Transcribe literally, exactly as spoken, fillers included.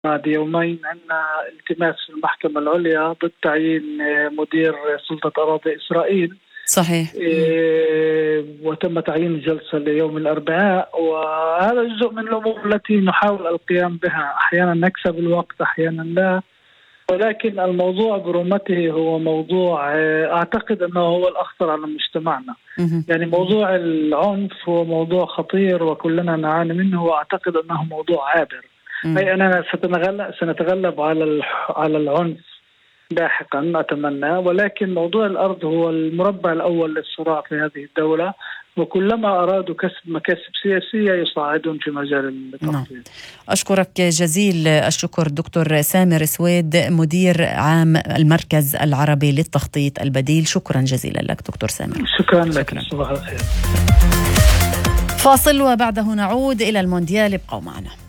بعد يومين عندنا التماس في المحكمة العليا ضد تعيين مدير سلطة أراضي إسرائيل. صحيح. إيه وتم تعيين الجلسة ليوم الأربعاء، وهذا جزء من الأمور التي نحاول القيام بها. أحيانا نكسب الوقت، أحيانا لا، ولكن الموضوع برمته هو موضوع أعتقد أنه هو الأخطر على مجتمعنا. يعني موضوع العنف هو موضوع خطير وكلنا نعاني منه، وأعتقد أنه موضوع عابر. أي أننا سنتغلب سنتغلب على على العنف لاحقا أتمنى، ولكن موضوع الأرض هو المربع الأول للصراع في هذه الدولة، وكلما أرادوا كسب مكاسب سياسية يصعدون في مجال التخطيط. أشكرك جزيل الشكر دكتور سامر سويد، مدير عام المركز العربي للتخطيط البديل. شكرا جزيلا لك دكتور سامر. شكرا لك. صباح الخير. فاصل وبعده نعود إلى المونديال. ابقوا معنا.